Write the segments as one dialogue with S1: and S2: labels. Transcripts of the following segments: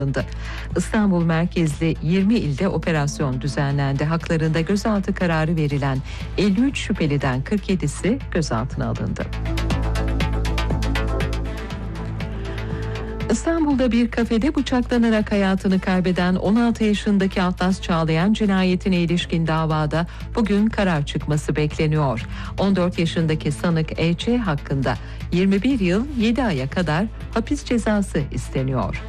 S1: İstanbul merkezli 20 ilde operasyon düzenlendi. Haklarında gözaltı kararı verilen 53 şüpheliden 47'si gözaltına alındı. İstanbul'da bir kafede bıçaklanarak hayatını kaybeden 16 yaşındaki Atlas Çağlayan cinayetine ilişkin davada bugün karar çıkması bekleniyor. 14 yaşındaki sanık E.Ç. hakkında 21 yıl 7 aya kadar hapis cezası isteniyor.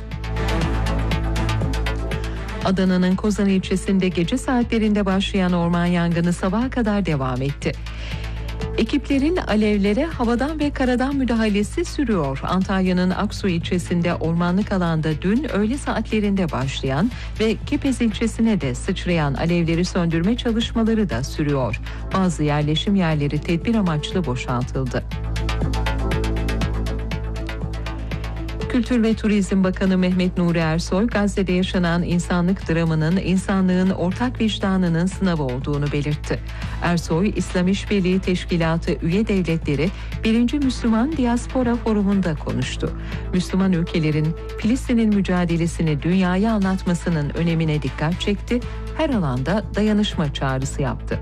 S1: Adana'nın Kozan ilçesinde gece saatlerinde başlayan orman yangını sabaha kadar devam etti. Ekiplerin alevlere havadan ve karadan müdahalesi sürüyor. Antalya'nın Aksu ilçesinde ormanlık alanda dün öğle saatlerinde başlayan ve Kepez ilçesine de sıçrayan alevleri söndürme çalışmaları da sürüyor. Bazı yerleşim yerleri tedbir amaçlı boşaltıldı. Kültür ve Turizm Bakanı Mehmet Nuri Ersoy, Gazze'de yaşanan insanlık dramının insanlığın ortak vicdanının sınavı olduğunu belirtti. Ersoy, İslam İşbirliği Teşkilatı üye devletleri 1. Müslüman Diaspora Forumu'nda konuştu. Müslüman ülkelerin Filistin'in mücadelesini dünyaya anlatmasının önemine dikkat çekti, her alanda dayanışma çağrısı yaptı.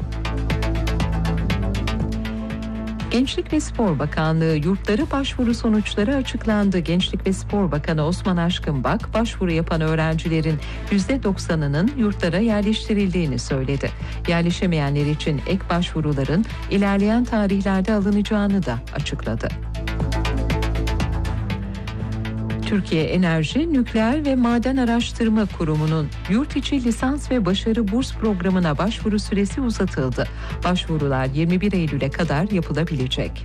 S1: Gençlik ve Spor Bakanlığı yurtları başvuru sonuçları açıklandı. Gençlik ve Spor Bakanı Osman Aşkınbak, başvuru yapan öğrencilerin %90'ının yurtlara yerleştirildiğini söyledi. Yerleşemeyenler için ek başvuruların ilerleyen tarihlerde alınacağını da açıkladı. Türkiye Enerji, Nükleer ve Maden Araştırma Kurumu'nun yurt içi lisans ve başarı burs programına başvuru süresi uzatıldı. Başvurular 21 Eylül'e kadar yapılabilecek.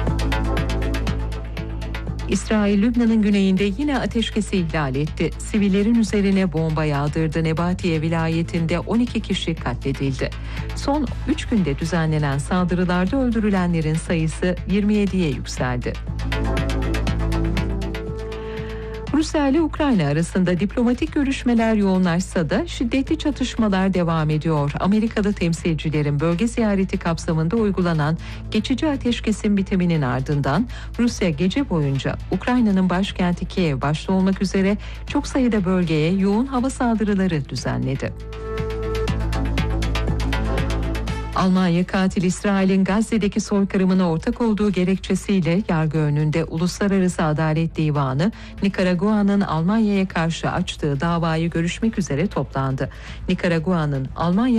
S1: İsrail, Lübnan'ın güneyinde yine ateşkesi ihlal etti. Sivillerin üzerine bomba yağdırdı. Nebatiye vilayetinde 12 kişi katledildi. Son 3 günde düzenlenen saldırılarda öldürülenlerin sayısı 27'ye yükseldi. Rusya ile Ukrayna arasında diplomatik görüşmeler yoğunlaşsa da şiddetli çatışmalar devam ediyor. Amerikalı temsilcilerin bölge ziyareti kapsamında uygulanan geçici ateşkesin bitiminin ardından Rusya gece boyunca Ukrayna'nın başkenti Kiev başta olmak üzere çok sayıda bölgeye yoğun hava saldırıları düzenledi. Almanya katil İsrail'in Gazze'deki soykırımına ortak olduğu gerekçesiyle yargı önünde Uluslararası Adalet Divanı, Nikaragua'nın Almanya'ya karşı açtığı davayı görüşmek üzere toplandı. Nikaragua'nın Almanya